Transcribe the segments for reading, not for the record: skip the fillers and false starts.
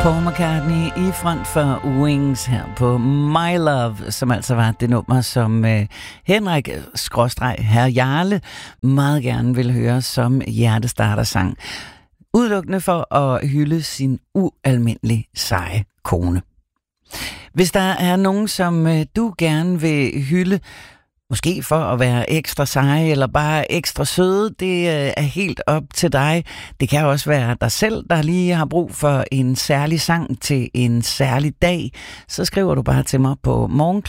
Paul McCartney i front for Wings her på My Love, som altså var det nummer, som Henrik /Herr Jarle meget gerne vil høre som hjertestartersang. Udelukkende for at hylde sin ualmindelig seje kone. Hvis der er nogen, som du gerne vil hylde, måske for at være ekstra seje eller bare ekstra søde, det er helt op til dig. Det kan også være dig selv, der lige har brug for en særlig sang til en særlig dag. Så skriver du bare til mig på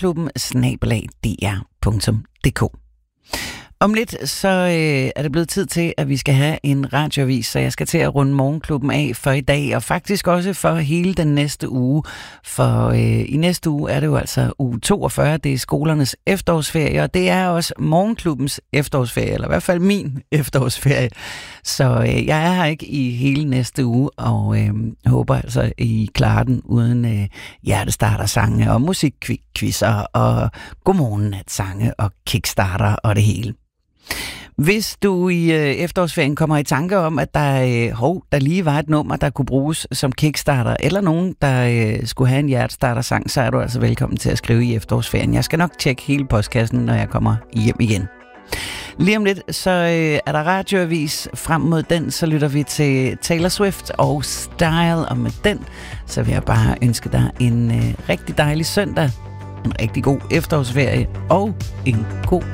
morgenklubben@dr.dk. Om lidt så er det blevet tid til, at vi skal have en radioavis, så jeg skal til at runde Morgenklubben af for i dag, og faktisk også for hele den næste uge. For i næste uge er det jo altså uge 42, det er skolernes efterårsferie, og det er også Morgenklubbens efterårsferie, eller i hvert fald min efterårsferie. Så jeg er her ikke i hele næste uge, og håber altså, I klarer den uden hjertestartersange og musikquizzer og godmorgen-natsange og kickstarter og det hele. Hvis du i efterårsferien kommer i tanke om, at der lige var et nummer, der kunne bruges som kickstarter, eller nogen, der skulle have en hjertestartersang, så er du altså velkommen til at skrive i efterårsferien. Jeg skal nok tjekke hele postkassen, når jeg kommer hjem igen. Lige om lidt, så er der radioavis. Frem mod den, så lytter vi til Taylor Swift og Style, og med den, så vil jeg bare ønske dig en rigtig dejlig søndag, en rigtig god efterårsferie og en god